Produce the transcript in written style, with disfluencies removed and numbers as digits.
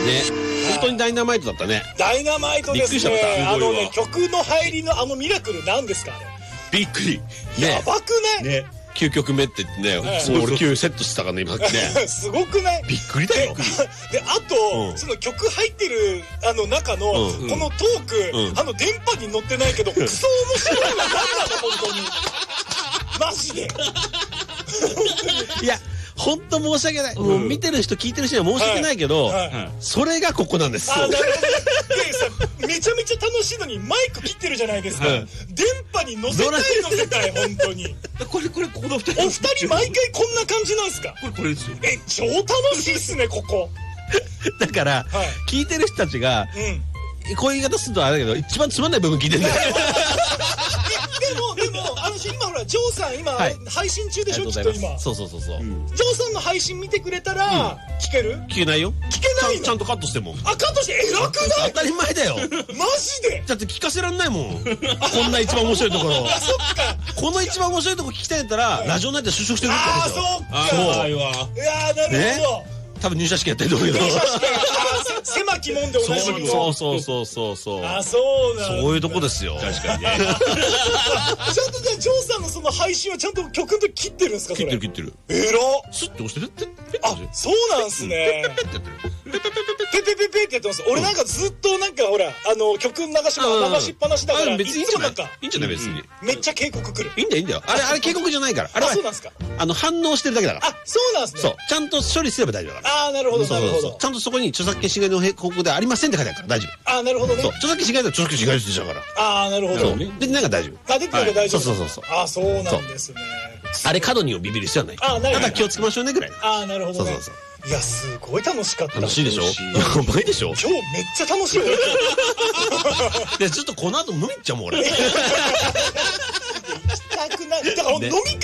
ね、本当にダイナマイトだったね。 ダイナマイトですね。 びっくりしちゃった。 あのね、曲の入りのミラクルなんですかあれ。 びっくり。 やばくない？ ね。9曲目ってね、俺9セットしたからね、今ね。 すごくない？ びっくりだよ。 で、あと、その曲入ってる中の、このトーク、電波に乗ってないけど、クソ面白いのなんなの、本当に。マジで。 いや、本当申し訳ない。もう見てる人、聞いてる人には申し訳ないけど、それがここなんです。 なるほど。でさ、めちゃめちゃ楽しいのにマイク切ってるじゃないですか。電波に乗せたいのせたい、本当に。 ここの2人。 お二人毎回こんな感じなんですか？ これですよ。 超楽しいっすね、ここ。 だから、聞いてる人たちが、こういう言い方するとあれだけど、一番つまんない部分聞いてるんだよ。 でも、今ほら、ジョーさん今、配信中でしょ、きっと今。 そう。ジョーさんの配信見てくれたら、聞ける？ 聞けないよ。 聞けないの？ ちゃんとカットしても。 カットして偉くない？ 当たり前だよ。 マジで？ だって聞かせらんないもん。こんな一番面白いところ。 そっか。 この一番面白いとこ聞きたいんだったら、ラジオナイト就職してるってことでしょ。 そうか。 そう。 いやなるほど。 多分入社式やってると思うけど。 狭き門で同じみそう。 そうなんそういうとこですよ。 確かにね。ちゃんとじゃあジョーさんのその配信はちゃんと曲の時切ってるんですか？ 切ってる。 えらスッて押してるって。 そうなんすね。ペペペペってやってます。俺なんかずっとなんかほら曲流しっぱなしだから別にいいんじゃない？いいんじゃない別に。 めっちゃ警告来る。 いいんだよ。あれ警告じゃないから。あれはそうなんですか。 反応してるだけだから。 そうなんですね。 そう。ちゃんと処理すれば大丈夫だから。 なるほどなるほど。 ちゃんとそこに著作権侵害の報告ではありませんって書いてあるから大丈夫。 なるほどね。 そう。著作権侵害だと著作権侵害ですから。 なるほど。 でなんか大丈夫。 出てる大丈夫。 そう。 そうなんですね。 あれ過度にビビる必要はない。ただ気をつけましょうねぐらい。 なるほどね。いやすごい楽しかった。 楽しいでしょ？やばいでしょ？ 今日めっちゃ楽しい。 でちょっとこの後飲み行っちゃうもん俺。 行きたくない。だから飲み会